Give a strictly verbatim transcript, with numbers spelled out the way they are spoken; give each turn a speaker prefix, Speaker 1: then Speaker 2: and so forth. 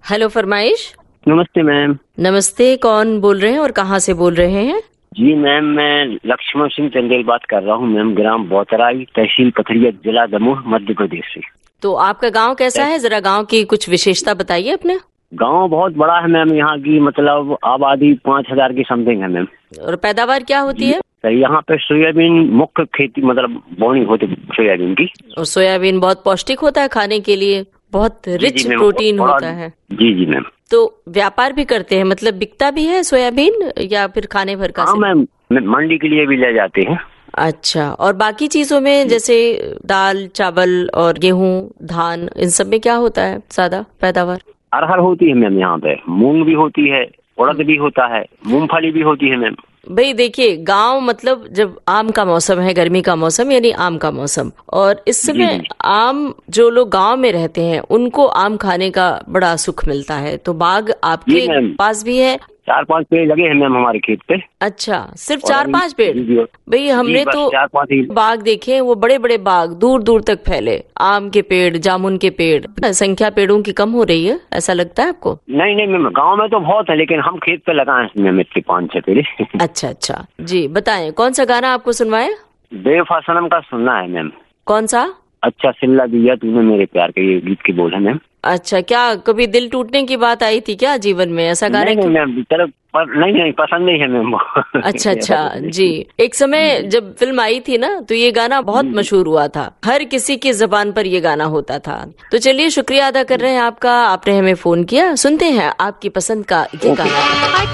Speaker 1: Hello फरमाइश।
Speaker 2: नमस्ते ma'am.
Speaker 1: नमस्ते, कौन बोल रहे हैं और कहाँ से बोल रहे हैं?
Speaker 2: जी मैम, मैं लक्ष्मण सिंह चंदेल बात कर रहा हूँ मैम, ग्राम बोतराई, तहसील पथरिया, जिला दमोह, मध्य प्रदेश से।
Speaker 1: तो आपका गांव कैसा है, जरा गांव की कुछ विशेषता बताइए अपने।
Speaker 2: गांव बहुत बड़ा है मैम, यहाँ की मतलब आबादी पाँच हजार की समथिंग है मैम।
Speaker 1: और पैदावार क्या होती है?
Speaker 2: यहाँ पे सोयाबीन मुख्य खेती मतलब बोनी होती सोयाबीन की।
Speaker 1: और सोयाबीन बहुत पौष्टिक होता है खाने के लिए, बहुत रिच प्रोटीन होता है।
Speaker 2: जी जी मैम।
Speaker 1: तो व्यापार भी करते हैं, मतलब बिकता भी है सोयाबीन या फिर खाने भर का?
Speaker 2: हाँ मैम, मंडी के लिए भी ले जाते हैं।
Speaker 1: अच्छा, और बाकी चीजों में जैसे दाल चावल और गेहूं धान, इन सब में क्या होता है ज्यादा पैदावार?
Speaker 2: अरहर होती है मैम, यहाँ पे मूंग भी होती है, उड़द भी होता है, मूंगफली भी होती है मैम।
Speaker 1: भाई देखिए, गांव मतलब जब आम का मौसम है, गर्मी का मौसम यानी आम का मौसम, और इस समय आम, जो लोग गांव में रहते हैं उनको आम खाने का बड़ा सुख मिलता है। तो बाग आपके पास भी है?
Speaker 2: चार पांच पेड़ लगे हैं मैम हमारे खेत पे।
Speaker 1: अच्छा, सिर्फ चार पांच पेड़? भाई हमने तो चार पांच ही बाग देखे हैं, वो बड़े बड़े बाग दूर दूर तक फैले, आम के पेड़, जामुन के पेड़। संख्या पेड़ों की कम हो रही है, ऐसा लगता है आपको?
Speaker 2: नहीं नहीं मैम, गांव में तो बहुत है, लेकिन हम खेत पे लगाए हैं मिट्टी पाँच छह पेड़।
Speaker 1: अच्छा अच्छा, जी बताएं कौन सा गाना आपको सुनवाए?
Speaker 2: बेवफा सनम का सुनना है मैम।
Speaker 1: कौन सा?
Speaker 2: अच्छा सिल्ला दिया तूने मेरे प्यार के, ये गीत की बोल है मैम।
Speaker 1: अच्छा, क्या कभी दिल टूटने की बात आई थी क्या जीवन में? ऐसा गाना?
Speaker 2: नहीं मैम, पर, पर नहीं नहीं पसंद नहीं है मैम।
Speaker 1: अच्छा अच्छा जी। एक समय जब फिल्म आई थी ना, तो ये गाना बहुत मशहूर हुआ था, हर किसी की जबान पर ये गाना होता था। तो चलिए, शुक्रिया अदा कर रहे हैं आपका, आपने हमें फोन किया। सुनते हैं आपकी पसंद का ये गाना।